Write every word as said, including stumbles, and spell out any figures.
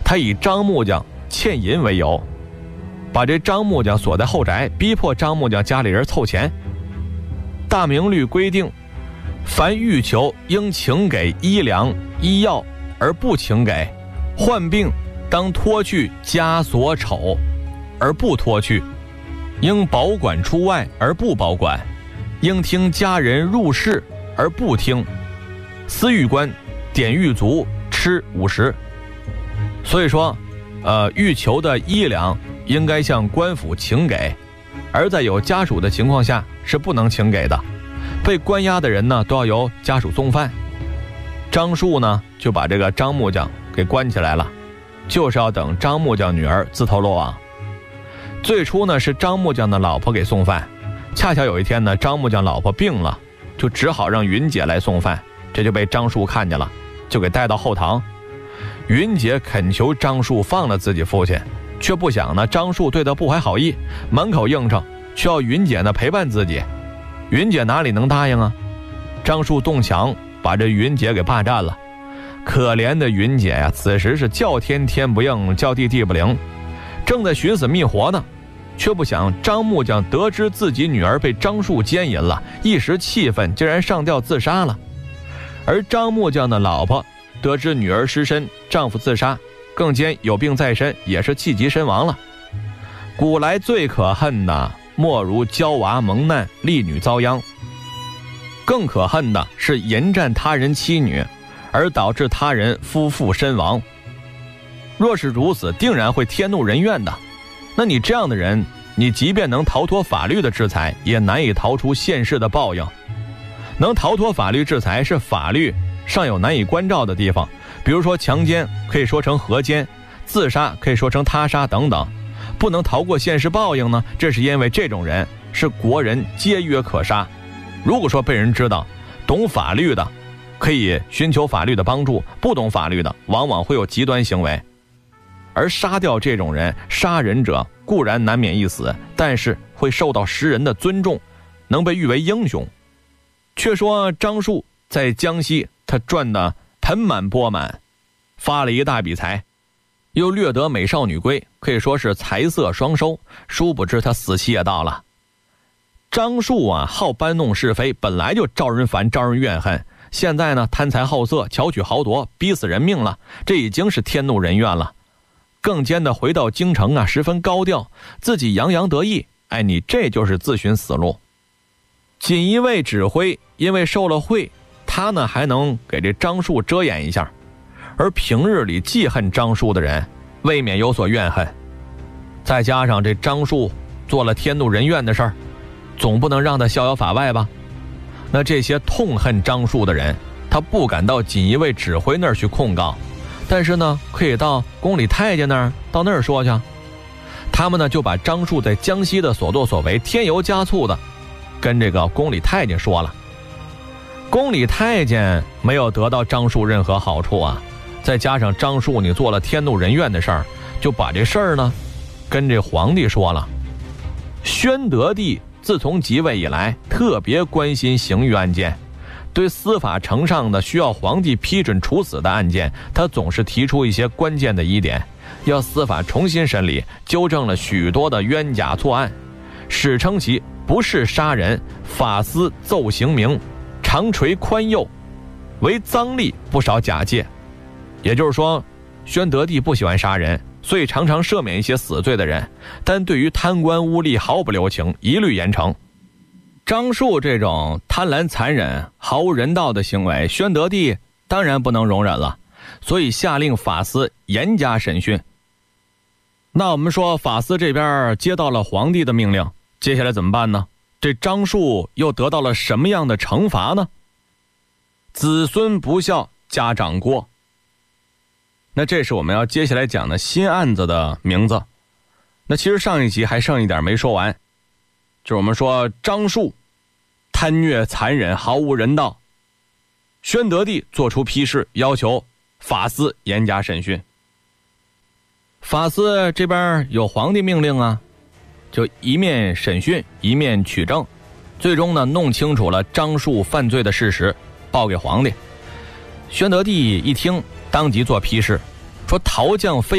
他以张木匠欠银为由，把这张木匠锁在后宅，逼迫张木匠家里人凑钱。大明律规定，凡欲求应请给医粮医药，而不请给；患病当脱去枷锁丑，而不脱去；应保管出外，而不保管；应听家人入室，而不听。司狱官典狱卒吃五十。所以说，呃，欲求的医粮应该向官府请给，而在有家属的情况下是不能请给的。被关押的人呢，都要由家属送饭。张树呢，就把这个张木匠给关起来了，就是要等张木匠女儿自投罗网。最初呢，是张木匠的老婆给送饭，恰巧有一天呢，张木匠老婆病了，就只好让云姐来送饭，这就被张树看见了，就给带到后堂。云姐恳求张树放了自己父亲，却不想呢，张树对她不怀好意，满口应承，却要云姐呢陪伴自己。云姐哪里能答应啊？张树动强，把这云姐给霸占了。可怜的云姐呀，此时是叫天天不应，叫地地不灵，正在寻死觅活呢，却不想张木匠得知自己女儿被张树奸淫了，一时气愤，竟然上吊自杀了。而张木匠的老婆得知女儿失身，丈夫自杀，更兼有病在身，也是气急身亡了。古来最可恨的莫如娇娃蒙难，丽女遭殃。更可恨的是淫占他人妻女，而导致他人夫妇身亡。若是如此，定然会天怒人怨的。那你这样的人，你即便能逃脱法律的制裁，也难以逃出现世的报应。能逃脱法律制裁是法律尚有难以关照的地方，比如说强奸可以说成合奸，自杀可以说成他杀等等。不能逃过现实报应呢，这是因为这种人是国人皆曰可杀。如果说被人知道，懂法律的可以寻求法律的帮助，不懂法律的往往会有极端行为。而杀掉这种人，杀人者固然难免一死，但是会受到世人的尊重，能被誉为英雄。却说张树在江西，他赚得盆满钵满，发了一大笔财，又掠得美少女归，可以说是财色双收。殊不知他死期也到了。张树啊，好搬弄是非，本来就招人烦，招人怨恨，现在呢，贪财好色，巧取豪夺，逼死人命了，这已经是天怒人怨了。更兼的回到京城啊，十分高调，自己洋洋得意，哎，你这就是自寻死路。锦衣卫指挥因为受了贿，他呢还能给这张树遮掩一下，而平日里记恨张树的人未免有所怨恨。再加上这张树做了天怒人怨的事儿，总不能让他逍遥法外吧。那这些痛恨张树的人，他不敢到锦衣卫指挥那儿去控告，但是呢可以到宫里太监那儿，到那儿说去。他们呢就把张树在江西的所作所为添油加醋的跟这个宫里太监说了。宫里太监没有得到张树任何好处啊，再加上张树你做了天怒人怨的事儿，就把这事儿呢跟这皇帝说了。宣德帝自从即位以来，特别关心刑狱案件，对司法呈上的需要皇帝批准处死的案件，他总是提出一些关键的疑点，要司法重新审理，纠正了许多的冤假错案，史称其不是杀人，法司奏刑名，长垂宽宥，为赃吏不少假借。也就是说，宣德帝不喜欢杀人，所以常常赦免一些死罪的人，但对于贪官污吏毫不留情，一律严惩。张树这种贪婪残忍毫无人道的行为，宣德帝当然不能容忍了，所以下令法司严加审讯。那我们说法司这边接到了皇帝的命令，接下来怎么办呢？这张树又得到了什么样的惩罚呢？子孙不孝，家长过。那这是我们要接下来讲的新案子的名字。那其实上一集还剩一点没说完，就是我们说张树贪虐残忍，毫无人道，宣德帝做出批示，要求法司严加审讯。法司这边有皇帝命令啊，就一面审讯一面取证，最终呢弄清楚了张树犯罪的事实，报给皇帝。宣德帝一听，当即做批示，说陶匠非